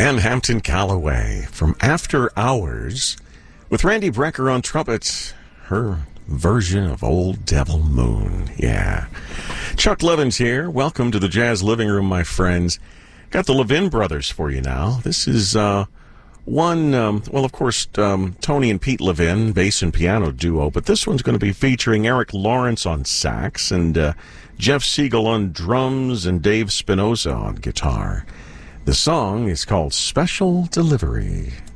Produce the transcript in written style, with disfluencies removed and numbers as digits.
And Hampton Calloway from After Hours with Randy Brecker on trumpet, her version of Old Devil Moon. Yeah. Chuck Levin's here. Welcome to the Jazz Living Room, my friends. Got the Levin brothers for you now. This is Tony and Pete Levin, bass and piano duo, but this one's going to be featuring Eric Lawrence on sax and Jeff Siegel on drums and Dave Spinoza on guitar. The song is called Special Delivery.